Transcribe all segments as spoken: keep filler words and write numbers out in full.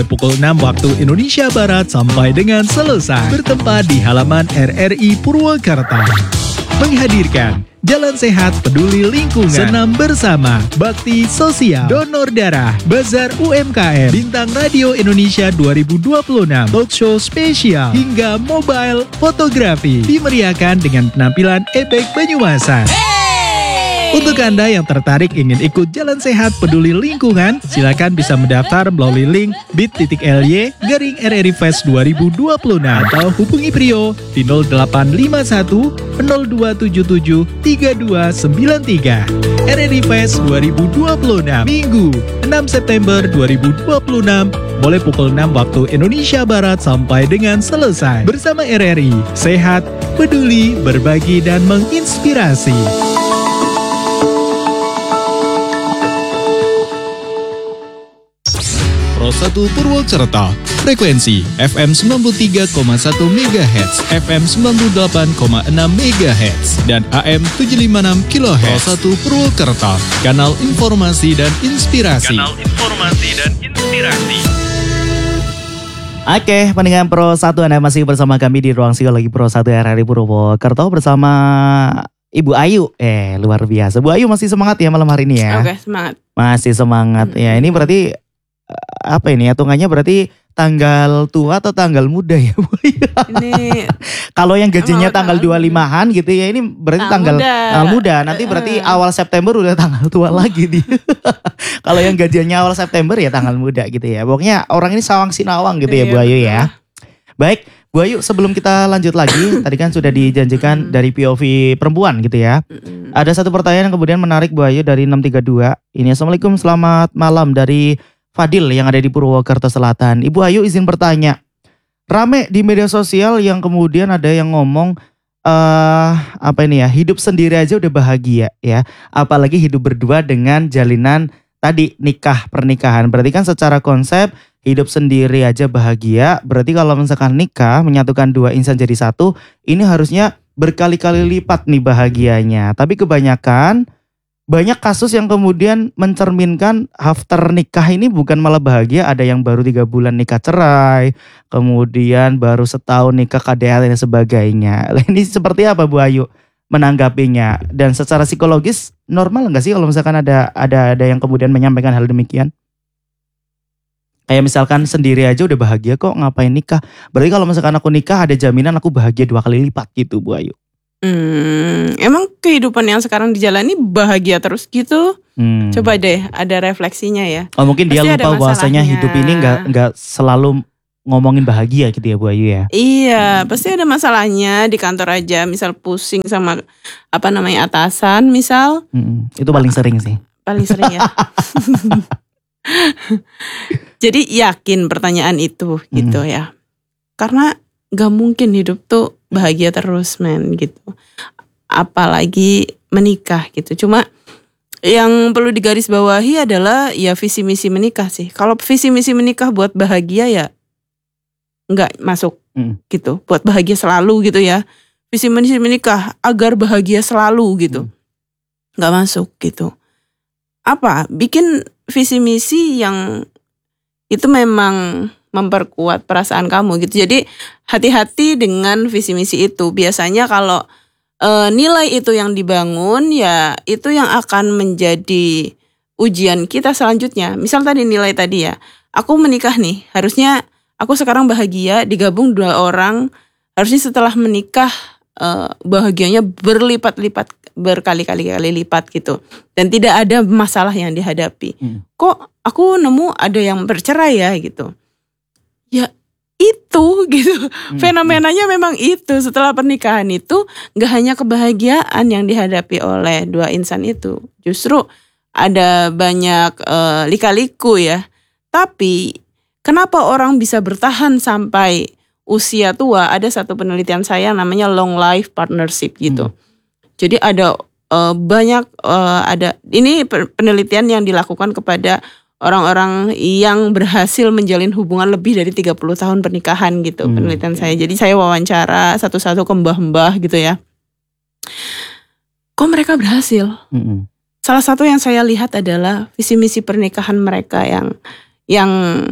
Pukul enam waktu Indonesia Barat sampai dengan selesai. Bertempat di halaman R R I Purwakarta. Menghadirkan Jalan Sehat Peduli Lingkungan, Senam Bersama, Bakti Sosial, Donor Darah, Bazar U M K M, Bintang Radio Indonesia dua ribu dua puluh enam, Talk Show Spesial, hingga Mobile Fotografi. Dimeriahkan dengan penampilan Ebek Banyumasan. Untuk Anda yang tertarik ingin ikut Jalan Sehat Peduli Lingkungan, silakan bisa mendaftar melalui link bit.ly garing R R I Fest dua ribu dua puluh enam atau hubungi Prio di nol delapan lima satu nol dua tujuh tujuh tiga dua sembilan tiga. R R I Fest dua ribu dua puluh enam, Minggu enam September dua ribu dua puluh enam, mulai pukul enam waktu Indonesia Barat sampai dengan selesai. Bersama R R I, sehat, peduli, berbagi, dan menginspirasi. Pro satu Purwakarta, frekuensi F M sembilan puluh tiga koma satu megahertz, F M sembilan puluh delapan koma enam megahertz, dan A M tujuh ratus lima puluh enam kilohertz. Pro satu Purwakarta, kanal informasi dan inspirasi. Kanal informasi dan inspirasi. Oke, pendengar Pro satu, Anda masih bersama kami di Ruang Psikologi Pro satu R R I Purwakarta bersama Ibu Ayu. Eh, luar biasa. Bu Ayu masih semangat ya malam hari ini ya? Oke, semangat. Masih semangat. Hmm. Ya, ini berarti apa ini hitungannya, berarti tanggal tua atau tanggal muda ya Bu? Ini kalau yang gajinya tanggal dua puluh limaan gitu ya, ini berarti tanggal muda. tanggal muda. Nanti berarti uh. awal September udah tanggal tua lagi nih. Kalau yang gajinya awal September ya tanggal muda gitu ya. Pokoknya orang ini sawang sinawang gitu ya Bu Ayu ya. Baik, Bu Ayu, sebelum kita lanjut lagi, tadi kan sudah dijanjikan mm. dari P O V perempuan gitu ya. Mm. Ada satu pertanyaan yang kemudian menarik Bu Ayu dari enam tiga dua. Ini, Assalamualaikum, selamat malam dari Fadil yang ada di Purwakarta Selatan. Ibu Ayu izin bertanya, rame di media sosial yang kemudian ada yang ngomong uh, apa ini ya, hidup sendiri aja udah bahagia ya, apalagi hidup berdua dengan jalinan tadi nikah, pernikahan. Berarti kan secara konsep hidup sendiri aja bahagia, berarti kalau misalkan nikah menyatukan dua insan jadi satu, ini harusnya berkali-kali lipat nih bahagianya. Tapi kebanyakan banyak kasus yang kemudian mencerminkan after nikah ini bukan malah bahagia. Ada yang baru tiga bulan nikah cerai, kemudian baru setahun nikah K D R dan sebagainya. Ini seperti apa Bu Ayu menanggapinya? Dan secara psikologis normal nggak sih kalau misalkan ada ada ada yang kemudian menyampaikan hal demikian? Kayak misalkan sendiri aja udah bahagia kok, ngapain nikah? Berarti kalau misalkan aku nikah ada jaminan aku bahagia dua kali lipat gitu Bu Ayu. Hmm, emang kehidupan yang sekarang dijalani bahagia terus gitu? Hmm. Coba deh ada refleksinya ya. Oh mungkin pasti dia lupa bahwasanya hidup ini nggak nggak selalu ngomongin bahagia gitu ya Bu Ayu ya. Iya, pasti ada masalahnya di kantor aja. Misal pusing sama apa namanya atasan, misal. Hmm, itu paling sering sih. Paling sering ya. Jadi yakin pertanyaan itu gitu hmm. ya. Karena nggak mungkin hidup tuh bahagia terus men gitu, apalagi menikah gitu. Cuma yang perlu digarisbawahi adalah ya visi misi menikah sih. Kalau visi misi menikah buat bahagia ya nggak masuk hmm. gitu, buat bahagia selalu gitu ya. Visi misi menikah agar bahagia selalu gitu, nggak hmm. masuk gitu. Apa bikin visi misi yang itu memang memperkuat perasaan kamu gitu. Jadi hati-hati dengan visi misi itu. Biasanya kalau e, nilai itu yang dibangun ya itu yang akan menjadi ujian kita selanjutnya. Misal tadi nilai tadi ya, aku menikah nih, harusnya aku sekarang bahagia, digabung dua orang, harusnya setelah menikah e, bahagianya berlipat-lipat, berkali-kali kali lipat gitu. Dan tidak ada masalah yang dihadapi. Hmm. Kok aku nemu ada yang bercerai ya gitu. Ya itu gitu, hmm. fenomenanya memang itu. Setelah pernikahan itu gak hanya kebahagiaan yang dihadapi oleh dua insan itu, justru ada banyak uh, lika-liku ya. Tapi kenapa orang bisa bertahan sampai usia tua? Ada satu penelitian saya namanya long life partnership gitu. hmm. Jadi ada uh, banyak uh, ada ini penelitian yang dilakukan kepada orang-orang yang berhasil menjalin hubungan lebih dari tiga puluh tahun pernikahan gitu, hmm. penelitian saya. Jadi saya wawancara satu-satu ke mbah-mbah gitu ya. Kok mereka berhasil? Hmm. Salah satu yang saya lihat adalah visi misi pernikahan mereka yang yang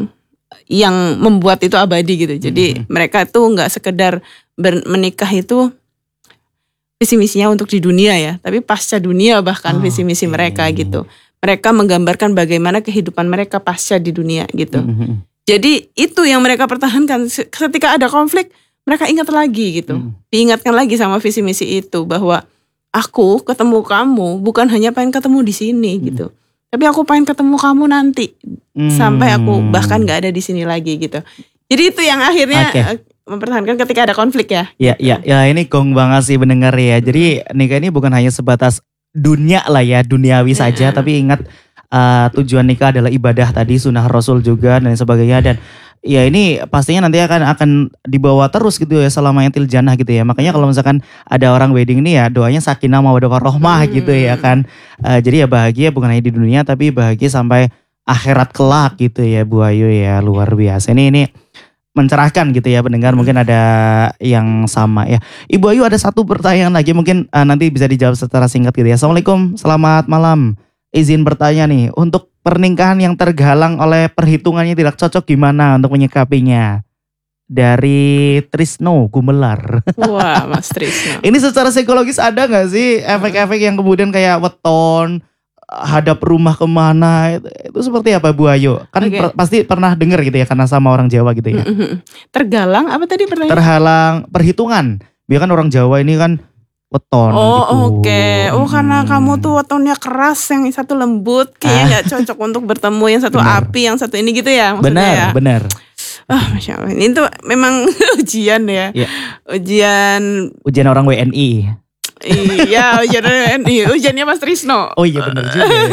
yang membuat itu abadi gitu. Jadi mm-hmm. mereka tuh nggak sekedar ber- menikah itu visi misinya untuk di dunia ya, tapi pasca dunia bahkan oh, visi misi okay. mereka gitu. Mereka menggambarkan bagaimana kehidupan mereka pasca di dunia gitu. Mm-hmm. Jadi itu yang mereka pertahankan. Ketika ada konflik, mereka ingat lagi gitu. Mm. Diingatkan lagi sama visi misi itu bahwa aku ketemu kamu bukan hanya pengen ketemu di sini mm. gitu. Tapi aku pengen ketemu kamu nanti mm. sampai aku bahkan nggak ada di sini lagi gitu. Jadi itu yang akhirnya okay. mempertahankan ketika ada konflik ya. Ya, gitu. ya, ya ini gong banget sih mendengar ya. Jadi nikah ini bukan hanya sebatas dunia lah ya, duniawi ya. saja, tapi ingat uh, tujuan nikah adalah ibadah tadi, sunnah Rasul juga dan sebagainya. Dan ya ini pastinya nanti akan akan dibawa terus gitu ya selama yang tiljannah gitu ya. Makanya kalau misalkan ada orang wedding ini ya doanya sakinah mawaddah warahmah hmm. gitu ya kan. Uh, jadi ya bahagia bukan hanya di dunia tapi bahagia sampai akhirat kelak gitu ya Bu Ayu ya, luar biasa. Ini ini mencerahkan gitu ya pendengar, mungkin ada yang sama ya. Ibu Ayu ada satu pertanyaan lagi mungkin uh, nanti bisa dijawab secara singkat gitu ya. Assalamualaikum, selamat malam. Izin bertanya nih, untuk pernikahan yang tergalang oleh perhitungannya tidak cocok gimana untuk menyikapinya? Dari Trisno Gumelar. Wah Mas Trisno. Ini secara psikologis ada gak sih efek-efek yang kemudian kayak weton, hadap rumah kemana, itu, itu seperti apa Bu Ayu? Kan okay. per, pasti pernah dengar gitu ya karena sama orang Jawa gitu ya. Tergalang apa tadi pertanyaan? Terhalang perhitungan. Biar kan orang Jawa ini kan weton. Oh gitu. oke. Okay. Oh karena hmm. kamu tuh wetonnya keras, yang satu lembut, kayaknya nggak ah. cocok untuk bertemu, yang satu bener. api, yang satu ini gitu ya maksudnya benar, ya. Benar. Ah oh, Masya Allah. Ini tuh memang ujian ya. Yeah. Ujian. Ujian orang W N I. Iya, ujian W N I. Ujiannya Mas Trisno. Oh iya benar juga. Ya.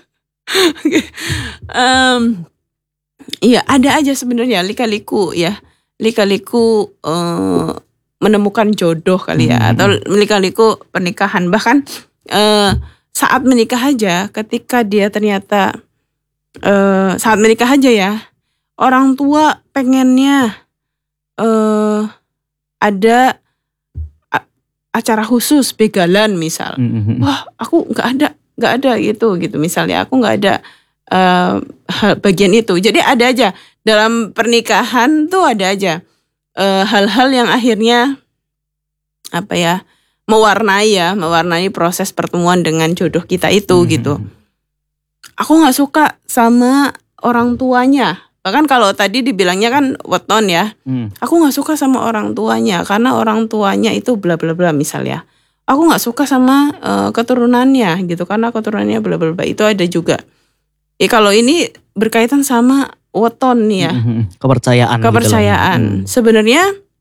um, iya ada aja sebenarnya lika-liku ya. Lika-liku uh, menemukan jodoh kali ya, hmm. atau lika-liku pernikahan. Bahkan uh, saat menikah aja, ketika dia ternyata uh, saat menikah aja ya, orang tua pengennya uh, ada a- acara khusus begalan misal. Hmm. Wah aku nggak ada, nggak ada gitu gitu. Misalnya aku nggak ada uh, bagian itu. Jadi ada aja dalam pernikahan tuh ada aja. Uh, hal-hal yang akhirnya apa ya mewarnai ya mewarnai proses pertemuan dengan jodoh kita itu hmm. gitu. Aku nggak suka sama orang tuanya. Bahkan kalau tadi dibilangnya kan weton ya, hmm. aku nggak suka sama orang tuanya karena orang tuanya itu bla bla bla misalnya. Aku nggak suka sama uh, keturunannya gitu karena keturunannya bla bla bla. Itu ada juga. Ya kalau ini berkaitan sama weton nih ya, mm-hmm. kepercayaan. Kepercayaan. Gitu hmm. Sebenarnya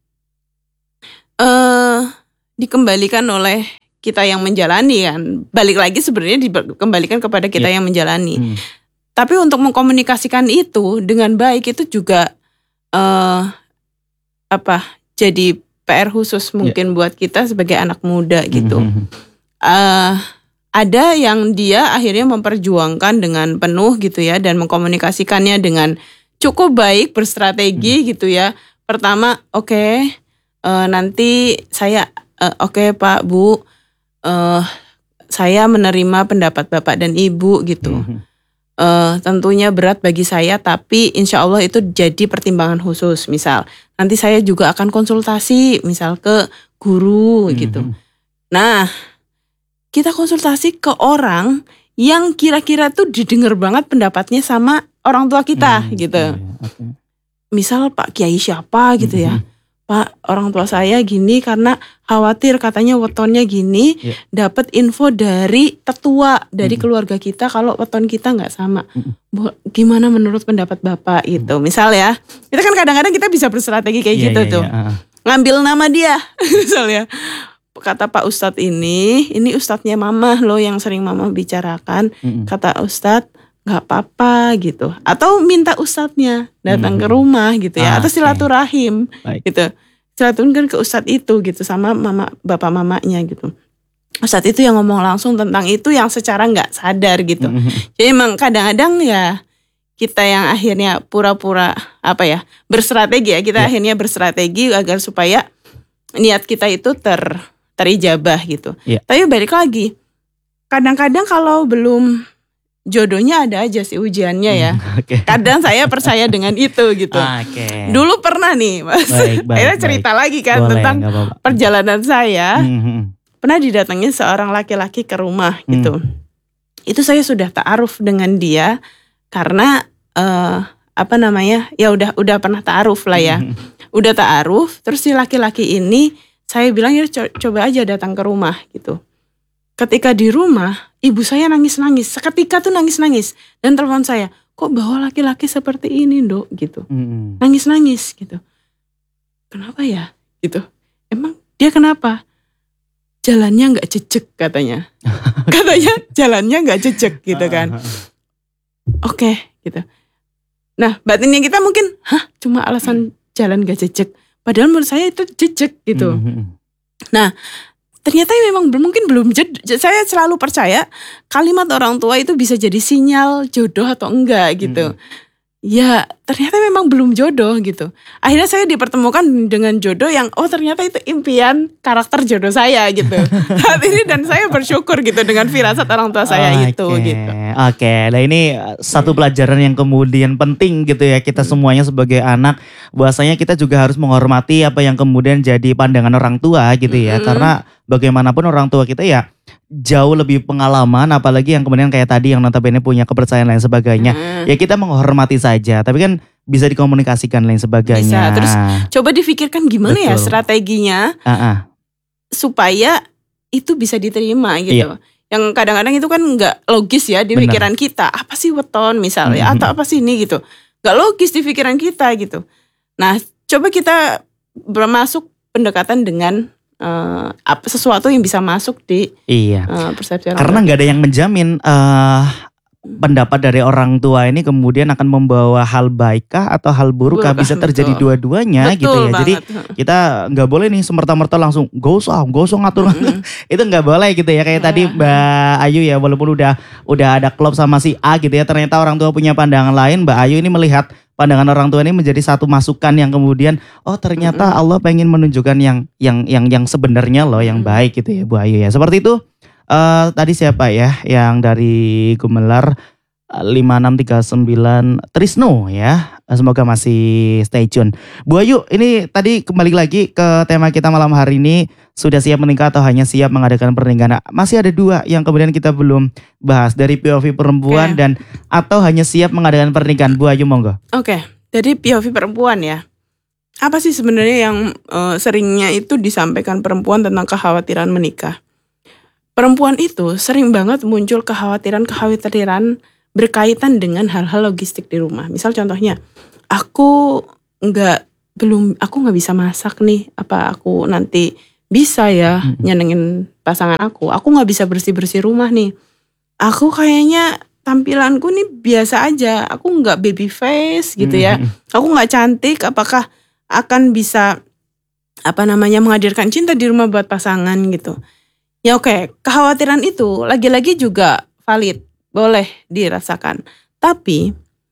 uh, dikembalikan oleh kita yang menjalani kan. Balik lagi sebenarnya dikembalikan kepada kita yeah. yang menjalani. Hmm. Tapi untuk mengkomunikasikan itu dengan baik itu juga uh, apa? Jadi P R khusus mungkin yeah. buat kita sebagai anak muda gitu. Mm-hmm. Uh, Ada yang dia akhirnya memperjuangkan dengan penuh gitu ya dan mengkomunikasikannya dengan cukup baik, berstrategi hmm. gitu ya. Pertama, oke, okay, uh, nanti saya uh, oke okay, Pak Bu, uh, saya menerima pendapat Bapak dan Ibu gitu. Hmm. Uh, tentunya berat bagi saya, tapi insya Allah itu jadi pertimbangan khusus. Misal, nanti saya juga akan konsultasi, misal ke guru hmm. gitu. Nah. Kita konsultasi ke orang yang kira-kira tuh didengar banget pendapatnya sama orang tua kita hmm, gitu. Okay, okay. Misal Pak Kiai siapa gitu ya. Mm-hmm. Pak orang tua saya gini karena khawatir katanya wetonnya gini. Yeah. Dapat info dari tetua dari mm-hmm. keluarga kita kalau weton kita gak sama. Mm-hmm. Gimana menurut pendapat Bapak gitu. Mm-hmm. Misal ya. Itu kan kadang-kadang kita bisa berstrategi kayak yeah, gitu yeah, tuh. Yeah. Uh. Ngambil nama dia misalnya. Kata Pak Ustadz ini, ini Ustadznya Mama loh yang sering Mama bicarakan. Mm-hmm. Kata Ustadz, gak apa-apa gitu. Atau minta Ustadznya datang mm-hmm. ke rumah gitu ya. Ah, atau silaturahim okay. gitu. Silaturahim kan ke Ustadz itu gitu sama mama bapak mamanya gitu. Ustadz itu yang ngomong langsung tentang itu yang secara gak sadar gitu. Mm-hmm. Jadi emang kadang-kadang ya kita yang akhirnya pura-pura apa ya berstrategi ya. Kita yeah. akhirnya berstrategi agar supaya niat kita itu ter terijabah gitu. Yeah. Tapi balik lagi, kadang-kadang kalau belum jodohnya ada aja sih ujiannya ya. Hmm, okay. Kadang saya percaya dengan itu gitu. Okay. Dulu pernah nih Mas, baik, baik, akhirnya cerita baik. lagi kan. Boleh, tentang perjalanan saya. Hmm. Pernah didatangi seorang laki-laki ke rumah gitu. Hmm. Itu saya sudah ta'aruf dengan dia karena uh, apa namanya? Ya udah udah pernah ta'aruf lah ya. Hmm. Udah ta'aruf, terus si laki-laki ini saya bilang ya co- coba aja datang ke rumah gitu. Ketika di rumah, ibu saya nangis-nangis. Seketika tuh nangis-nangis. Dan telepon saya, kok bawa laki-laki seperti ini Dok? Gitu. Mm-hmm. Nangis-nangis gitu. Kenapa ya? Gitu. Emang dia kenapa? Jalannya gak jejek katanya. Katanya jalannya gak jejek gitu kan. Oke okay, gitu. Nah batinnya kita mungkin, hah cuma alasan jalan gak jejek. Padahal menurut saya itu jejek gitu. Mm-hmm. Nah ternyata memang mungkin belum jed, saya selalu percaya kalimat orang tua itu bisa jadi sinyal jodoh atau enggak gitu. Hmm. Ya ternyata memang belum jodoh gitu. Akhirnya saya dipertemukan dengan jodoh yang oh ternyata itu impian karakter jodoh saya gitu. Saat ini dan saya bersyukur gitu dengan firasat orang tua saya okay. itu gitu. Oke, okay. Nah ini satu pelajaran yang kemudian penting gitu ya kita semuanya sebagai anak. Bahwasanya kita juga harus menghormati apa yang kemudian jadi pandangan orang tua gitu ya. Hmm. Karena bagaimanapun orang tua kita ya jauh lebih pengalaman, apalagi yang kemudian kayak tadi yang notabene punya kepercayaan lain sebagainya. Hmm. Ya kita menghormati saja, tapi kan bisa dikomunikasikan lain sebagainya. Bisa, terus coba difikirkan gimana Betul. ya strateginya uh-uh. supaya itu bisa diterima gitu. Iya. Yang kadang-kadang itu kan nggak logis ya di Benar. pikiran kita. Apa sih weton misalnya, mm-hmm. atau apa sih ini gitu. Nggak logis di pikiran kita gitu. Nah coba kita bermasuk pendekatan dengan Uh, apa sesuatu yang bisa masuk di iya. uh, persepsi orang. Karena nggak ada yang menjamin uh, pendapat dari orang tua ini kemudian akan membawa hal baikkah atau hal burukkah, bisa terjadi betul. dua-duanya betul gitu ya. Banget. Jadi kita nggak boleh nih semerta-merta langsung gosong, gosong ngatur mm-hmm. itu nggak boleh gitu ya. Kayak yeah. tadi Mbak Ayu ya, walaupun udah udah ada klop sama si A gitu ya, ternyata orang tua punya pandangan lain. Mbak Ayu ini melihat pandangan orang tua ini menjadi satu masukan yang kemudian oh ternyata mm-hmm. Allah pengen menunjukkan yang yang yang yang sebenarnya loh yang mm-hmm. baik gitu ya Bu Ayu ya. Seperti itu uh, tadi siapa ya yang dari Gumelar lima enam tiga sembilan Trisno ya. Semoga masih stay tune. Bu Ayu, ini tadi kembali lagi ke tema kita malam hari ini, sudah siap menikah atau hanya siap mengadakan pernikahan? Nah, masih ada dua yang kemudian kita belum bahas dari P O V perempuan okay. dan atau hanya siap mengadakan pernikahan. Bu Ayu monggo. Oke, okay. Dari P O V perempuan ya. Apa sih sebenarnya yang uh, seringnya itu disampaikan perempuan tentang kekhawatiran menikah? Perempuan itu sering banget muncul kekhawatiran-kekhawatiran berkaitan dengan hal-hal logistik di rumah. Misal contohnya, aku nggak belum, aku nggak bisa masak nih. Apa aku nanti bisa ya mm-hmm. nyenengin pasangan aku? Aku nggak bisa bersih-bersih rumah nih. Aku kayaknya tampilanku nih biasa aja. Aku nggak baby face gitu ya. Mm-hmm. Aku nggak cantik. Apakah akan bisa apa namanya menghadirkan cinta di rumah buat pasangan gitu? Ya oke, okay. Kekhawatiran itu lagi-lagi juga valid. Boleh dirasakan. Tapi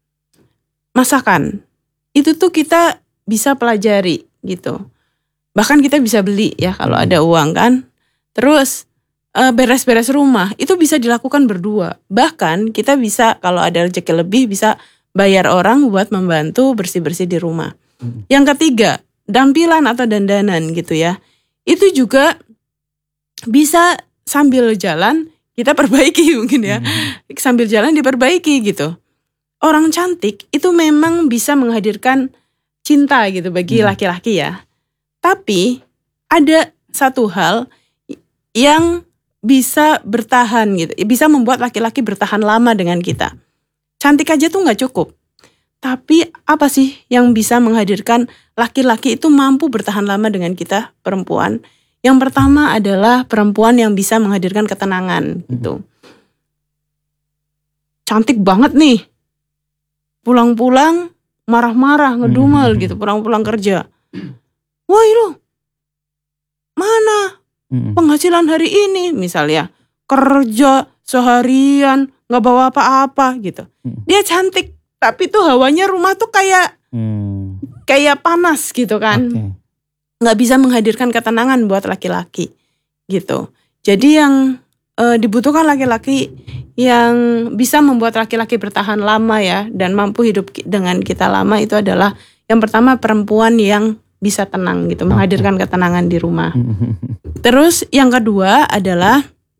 masakan itu tuh kita bisa pelajari gitu. Bahkan kita bisa beli ya kalau ada uang kan. Terus e, beres-beres rumah itu bisa dilakukan berdua. Bahkan kita bisa kalau ada rezeki lebih bisa bayar orang buat membantu bersih-bersih di rumah. Hmm. Yang ketiga, dampilan atau dandanan gitu ya. Itu juga bisa sambil jalan kita perbaiki mungkin ya. Hmm. Sambil jalan diperbaiki gitu. Orang cantik itu memang bisa menghadirkan cinta gitu bagi hmm. laki-laki ya. Tapi ada satu hal yang bisa bertahan gitu. Bisa membuat laki-laki bertahan lama dengan kita. Cantik aja tuh gak cukup. Tapi apa sih yang bisa menghadirkan laki-laki itu mampu bertahan lama dengan kita perempuan? Yang pertama adalah perempuan yang bisa menghadirkan ketenangan gitu. Cantik banget nih. Pulang-pulang marah-marah, ngedumel gitu, pulang-pulang kerja. Wah lu, mana penghasilan hari ini? Misalnya kerja seharian, gak bawa apa-apa gitu. Dia cantik, tapi tuh hawanya rumah tuh kayak hmm. kayak panas gitu kan. Okay. Gak bisa menghadirkan ketenangan buat laki-laki gitu. Jadi yang e, dibutuhkan laki-laki yang bisa membuat laki-laki bertahan lama ya dan mampu hidup dengan kita lama itu adalah yang pertama perempuan yang bisa tenang gitu, menghadirkan ketenangan di rumah. Terus yang kedua adalah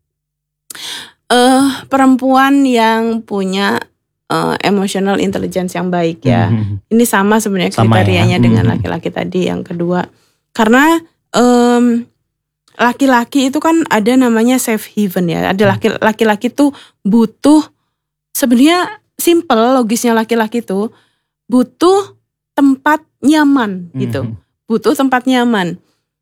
uh, perempuan yang punya uh, emotional intelligence yang baik ya. Ini sama sebenarnya kriterianya ya. Dengan laki-laki tadi yang kedua. Karena um, laki-laki itu kan ada namanya safe haven ya. Ada laki- laki-laki tuh butuh, sebenarnya simple logisnya laki-laki tuh butuh tempat nyaman gitu. Mm-hmm. Butuh tempat nyaman.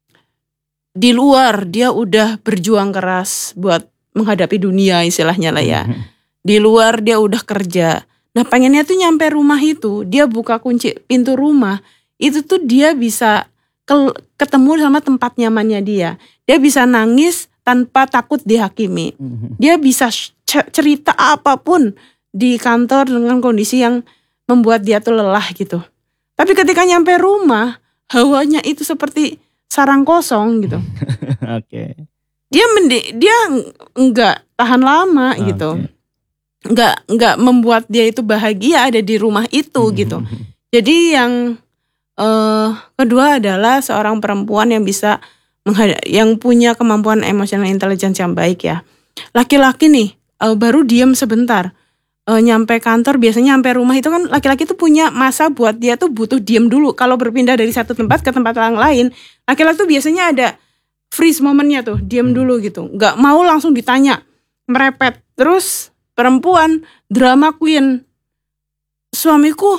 Di luar dia udah berjuang keras buat menghadapi dunia istilahnya lah ya. Mm-hmm. Di luar dia udah kerja. Nah pengennya tuh nyampe rumah itu, dia buka kunci pintu rumah, itu tuh dia bisa ketemu sama tempat nyamannya dia. Dia bisa nangis tanpa takut dihakimi. Dia bisa cerita apapun di kantor dengan kondisi yang membuat dia tuh lelah gitu. Tapi ketika nyampe rumah, hawanya itu seperti sarang kosong gitu. Oke. Okay. Dia mendi, dia enggak tahan lama okay. gitu. Enggak enggak membuat dia itu bahagia ada di rumah itu gitu. Jadi yang Uh, kedua adalah seorang perempuan yang bisa menghadap, yang punya kemampuan emotional intelligence yang baik ya. Laki-laki nih uh, baru diam sebentar, uh, nyampe kantor biasanya nyampe rumah itu kan laki-laki tuh punya masa buat dia tuh butuh diam dulu. Kalau berpindah dari satu tempat ke tempat yang lain, laki-laki tuh biasanya ada freeze momennya tuh, diam dulu gitu. Nggak mau langsung ditanya, merepet. Terus perempuan drama queen, suamiku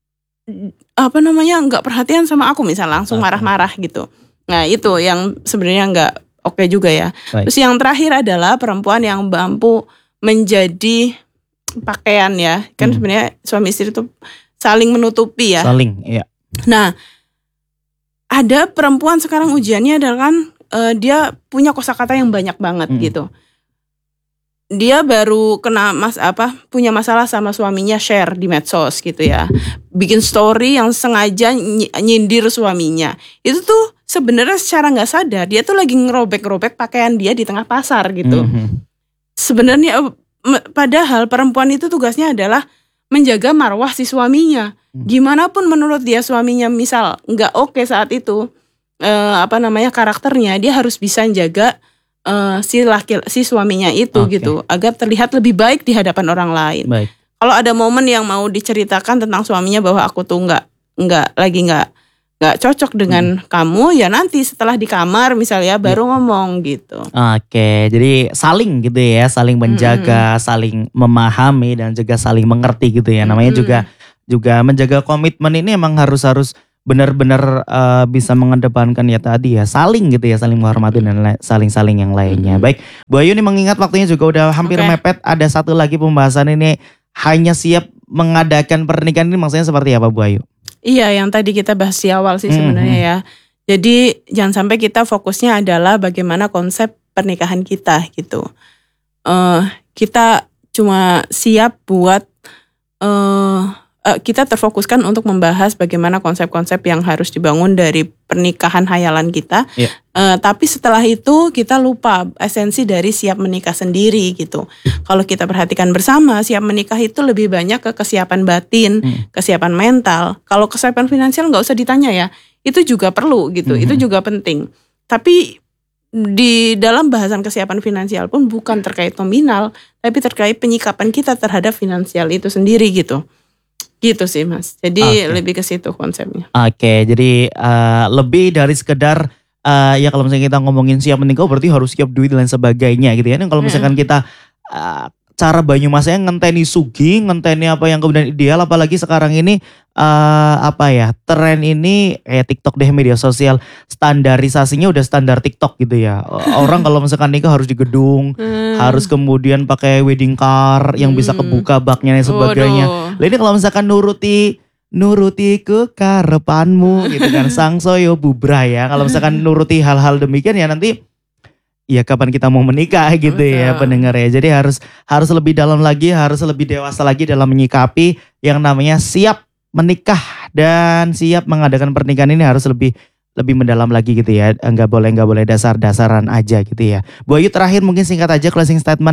apa namanya nggak perhatian sama aku misal langsung marah-marah gitu. Nah itu yang sebenarnya nggak oke okay juga ya. Baik. Terus yang terakhir adalah perempuan yang mampu menjadi pakaian ya. Kan hmm. sebenarnya suami istri itu saling menutupi ya. Saling, iya. Nah ada perempuan sekarang ujiannya adalah kan uh, dia punya kosakata yang banyak banget hmm. gitu. Dia baru kena mas apa punya masalah sama suaminya share di medsos gitu ya, bikin story yang sengaja nyindir suaminya. Itu tuh sebenarnya secara nggak sadar dia tuh lagi ngerobek-robek pakaian dia di tengah pasar gitu. Mm-hmm. Sebenarnya padahal perempuan itu tugasnya adalah menjaga marwah si suaminya. Gimana pun menurut dia suaminya misal nggak oke saat itu eh, apa namanya karakternya, dia harus bisa menjaga Uh, si laki si suaminya itu okay. gitu agar terlihat lebih baik di hadapan orang lain. Baik. Kalau ada momen yang mau diceritakan tentang suaminya bahwa aku tuh nggak nggak lagi nggak nggak cocok dengan hmm. kamu ya nanti setelah di kamar misalnya baru yeah. ngomong gitu. Oke, okay, jadi saling gitu ya, saling menjaga, hmm. saling memahami dan juga saling mengerti gitu ya. Namanya hmm. juga juga menjaga komitmen ini emang harus harus benar-benar uh, bisa mengedepankan ya tadi ya saling gitu ya, saling menghormati dan saling-saling yang lainnya. Hmm. Baik, Bu Ayu ini mengingat waktunya juga udah hampir okay. mepet, ada satu lagi pembahasan ini hanya siap mengadakan pernikahan ini maksudnya seperti apa Bu Ayu? Iya, yang tadi kita bahas di awal sih sebenarnya hmm. ya. Jadi jangan sampai kita fokusnya adalah bagaimana konsep pernikahan kita gitu. Uh, kita cuma siap buat uh, Uh, kita terfokuskan untuk membahas bagaimana konsep-konsep yang harus dibangun dari pernikahan hayalan kita. Yeah. Uh, tapi setelah itu kita lupa esensi dari siap menikah sendiri gitu. Kalau kita perhatikan bersama, siap menikah itu lebih banyak ke kesiapan batin, hmm. kesiapan mental. Kalau kesiapan finansial nggak usah ditanya ya, itu juga perlu gitu, hmm. itu juga penting. Tapi di dalam bahasan kesiapan finansial pun bukan terkait nominal, tapi terkait penyikapan kita terhadap finansial itu sendiri gitu. Gitu sih Mas, jadi okay. lebih ke situ konsepnya. Oke, okay, jadi uh, lebih dari sekedar uh, ya kalau misalnya kita ngomongin siap menikah berarti harus siap duit dan sebagainya gitu ya. Dan kalau misalkan hmm. kita uh, cara Banyumasnya ngenteni sugi, ngenteni apa yang kemudian ideal, apalagi sekarang ini uh, apa ya tren ini kayak TikTok deh, media sosial standarisasinya udah standar TikTok gitu ya. Orang kalau misalkan nikah harus di gedung, hmm. harus kemudian pakai wedding car yang hmm. bisa kebuka baknya dan sebagainya. Lah ini kalau misalkan nuruti nuruti ke karepanmu gitu kan, sangsoyo bubrah ya. Kalau misalkan nuruti hal-hal demikian ya nanti ya kapan kita mau menikah gitu Betul. ya pendengar ya. Jadi harus harus lebih dalam lagi, harus lebih dewasa lagi dalam menyikapi yang namanya siap menikah dan siap mengadakan pernikahan ini harus lebih lebih mendalam lagi gitu ya. Enggak boleh enggak boleh dasar-dasaran aja gitu ya. Bu Ayu terakhir mungkin singkat aja closing statement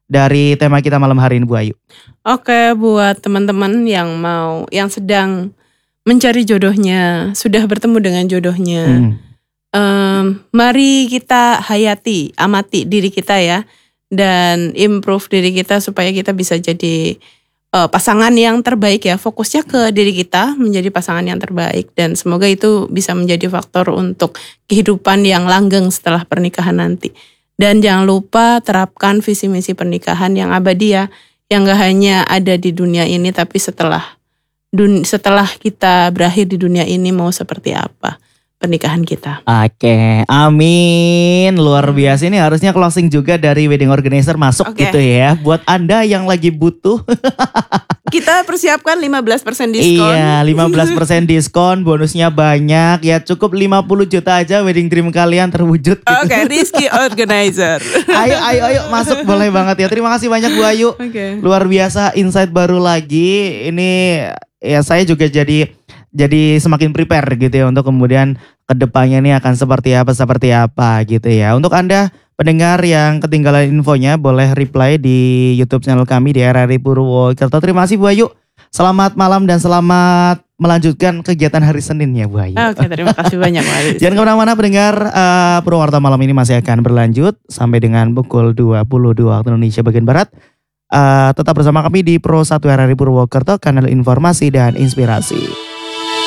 dari tema kita malam hari ini Bu Ayu? Oke, buat teman-teman yang mau, yang sedang mencari jodohnya, sudah bertemu dengan jodohnya, hmm. um, mari kita hayati, amati diri kita ya, dan improve diri kita supaya kita bisa jadi uh, pasangan yang terbaik ya. Fokusnya ke diri kita menjadi pasangan yang terbaik, dan semoga itu bisa menjadi faktor untuk kehidupan yang langgeng setelah pernikahan nanti. Dan jangan lupa terapkan visi misi pernikahan yang abadi ya, yang gak hanya ada di dunia ini, tapi setelah dun- setelah kita berakhir di dunia ini mau seperti apa pernikahan kita. Oke, amin. Luar biasa, ini harusnya closing juga dari wedding organizer masuk okay. gitu ya. Buat Anda yang lagi butuh. Kita persiapkan lima belas persen diskon. Iya, lima belas persen diskon, bonusnya banyak. Ya cukup lima puluh juta aja wedding dream kalian terwujud. Gitu. Oke, okay, Rizky Organizer. Ayo, ayo, ayo masuk, boleh banget ya. Terima kasih banyak Bu Ayu. Okay. Luar biasa, insight baru lagi. Ini ya saya juga jadi jadi semakin prepare gitu ya untuk kemudian kedepannya ini akan seperti apa seperti apa gitu ya. Untuk Anda pendengar yang ketinggalan infonya boleh reply di YouTube channel kami di R R I Purwokerto. Terima kasih Bu Ayu. Selamat malam dan selamat melanjutkan kegiatan hari Senin ya Bu Ayu. Oke, terima kasih banyak Bu Ayu. Jangan kemana-mana pendengar, uh, Purwokerto malam ini masih akan berlanjut sampai dengan pukul dua puluh dua waktu Indonesia bagian Barat. Uh, tetap bersama kami di Pro satu R R I Purwokerto, kanal informasi dan inspirasi.